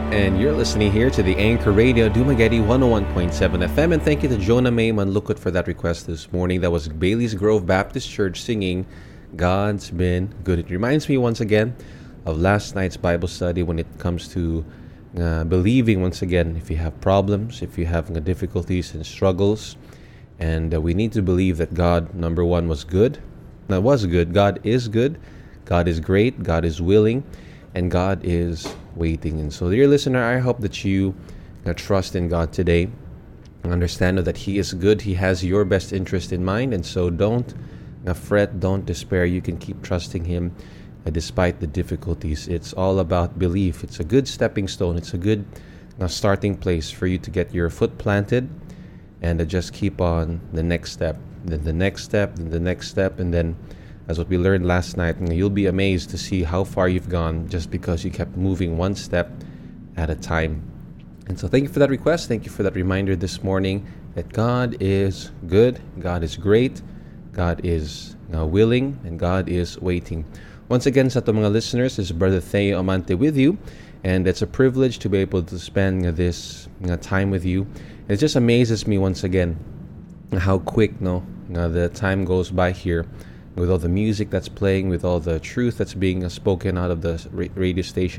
And you're listening here to the Anchor Radio Dumaguete 101.7 FM. And thank you to Jonah May Manlukut for that request this morning. That was Bailey's Grove Baptist Church singing God's Been Good. It reminds me once again of last night's Bible study when it comes to believing once again. If you have problems, if you have difficulties and struggles, and we need to believe that God, number one, was good. That was good. God is good. God is great. God is willing. And God is waiting. And so, dear listener, I hope that you trust in God today. Understand that He is good. He has your best interest in mind. And so don't fret, don't despair. You can keep trusting Him despite the difficulties. It's all about belief. It's a good stepping stone. It's a good starting place for you to get your foot planted and just keep on the next step. Then the next step, then the next step, and then as what we learned last night, you'll be amazed to see how far you've gone just because you kept moving one step at a time. And so thank you for that request. Thank you for that reminder this morning that God is good, God is great, God is willing, and God is waiting. Once again, sa itong mga listeners, this is Brother Theo Amante with you. And it's a privilege to be able to spend this time with you. It just amazes me once again how quick the time goes by here, with all the music that's playing, with all the truth that's being spoken out of the radio station.